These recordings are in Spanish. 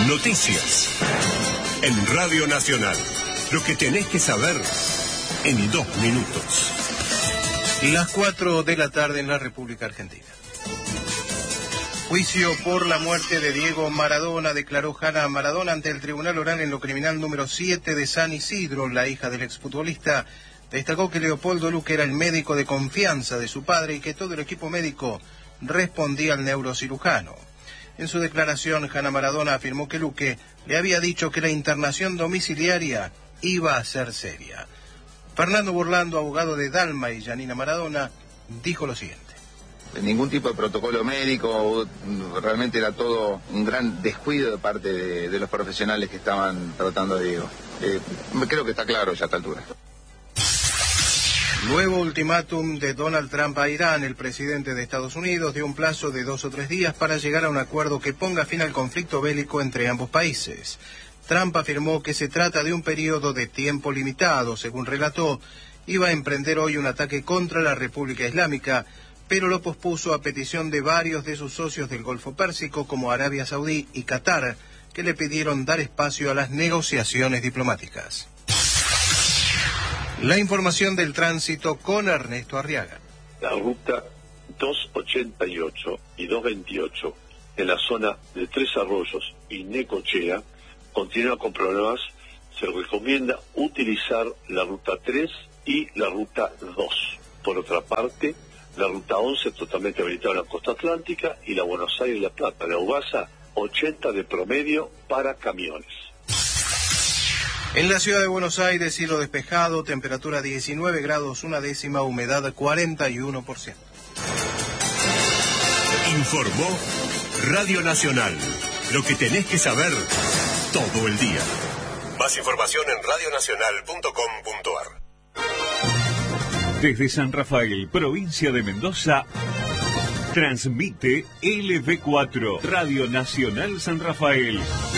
Noticias en Radio Nacional. Lo que tenés que saber en 2 minutos. Las 4 de la tarde en la República Argentina. Juicio por la muerte de Diego Maradona, declaró Hanna Maradona ante el Tribunal Oral en lo Criminal número 7 de San Isidro. La hija del exfutbolista destacó que Leopoldo Luque era el médico de confianza de su padre y que todo el equipo médico respondía al neurocirujano. En su declaración, Hanna Maradona afirmó que Luque le había dicho que la internación domiciliaria iba a ser seria. Fernando Burlando, abogado de Dalma y Janina Maradona, dijo lo siguiente. Ningún tipo de protocolo médico, realmente era todo un gran descuido de parte de los profesionales que estaban tratando a Diego. Creo que está claro ya a esta altura. Nuevo ultimátum de Donald Trump a Irán. El presidente de Estados Unidos dio un plazo de 2 o 3 días para llegar a un acuerdo que ponga fin al conflicto bélico entre ambos países. Trump afirmó que se trata de un periodo de tiempo limitado. Según relató, iba a emprender hoy un ataque contra la República Islámica, pero lo pospuso a petición de varios de sus socios del Golfo Pérsico, como Arabia Saudí y Qatar, que le pidieron dar espacio a las negociaciones diplomáticas. La información del tránsito con Ernesto Arriaga. La ruta 288 y 228 en la zona de Tres Arroyos y Necochea continúa con problemas. Se recomienda utilizar la ruta 3 y la ruta 2. Por otra parte, la ruta 11 totalmente habilitada en la costa atlántica y la Buenos Aires-La Plata, la UBASA, 80 de promedio para camiones. En la ciudad de Buenos Aires, cielo despejado, temperatura 19 grados, 1/10, humedad 41%. Informó Radio Nacional. Lo que tenés que saber todo el día. Más información en radionacional.com.ar. Desde San Rafael, provincia de Mendoza, transmite LV4, Radio Nacional San Rafael.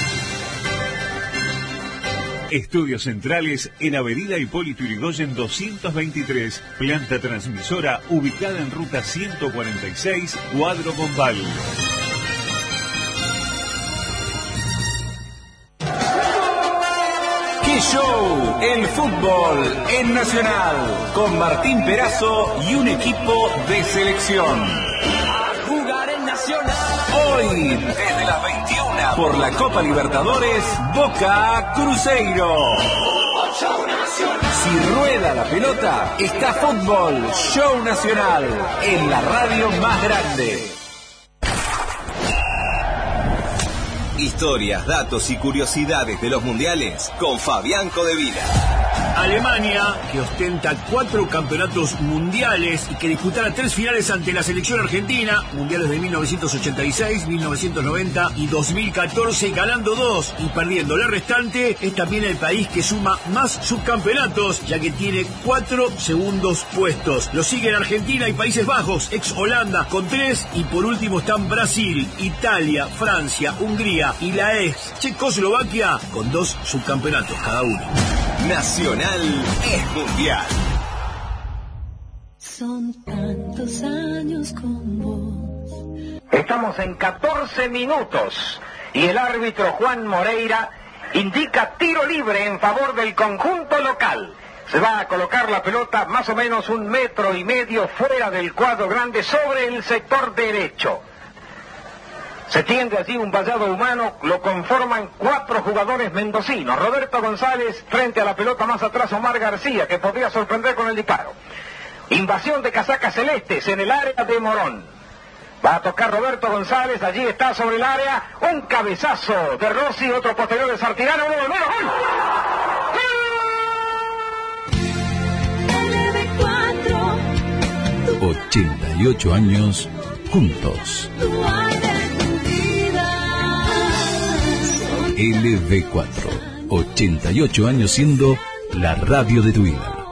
Estudios centrales en Avenida Hipólito Yrigoyen 223, planta transmisora ubicada en ruta 146, Cuadro Bombal. ¡Qué show! El fútbol en Nacional, con Martín Perazo y un equipo de selección. A jugar en Nacional. Hoy, desde las 21, por la Copa Libertadores, Boca Cruzeiro. Si rueda la pelota, está fútbol, show nacional, en la radio más grande. Historias, datos y curiosidades de los mundiales con Fabián Codevila. Alemania, que ostenta 4 campeonatos mundiales y que disputará 3 finales ante la selección argentina, mundiales de 1986, 1990 y 2014, ganando 2 y perdiendo la restante, es también el país que suma más subcampeonatos, ya que tiene 4 segundos puestos. Lo siguen Argentina y Países Bajos, ex Holanda, con 3, y por último están Brasil, Italia, Francia, Hungría y la ex Checoslovaquia, con 2 subcampeonatos cada uno. Nacional es mundial. Son tantos años con vos. Estamos en 14 minutos y el árbitro Juan Moreira indica tiro libre en favor del conjunto local. Se va a colocar la pelota más o menos 1,5 metros fuera del cuadro grande sobre el sector derecho. Se tiende así un vallado humano, lo conforman 4 jugadores mendocinos. Roberto González frente a la pelota más atrás Omar García, que podría sorprender con el disparo. Invasión de casacas celestes en el área de Morón. Va a tocar Roberto González, allí está sobre el área, un cabezazo de Rossi, otro posterior de Sartirano, ¡gol! 88 años juntos. LV4, 88 años siendo la radio de tu vida.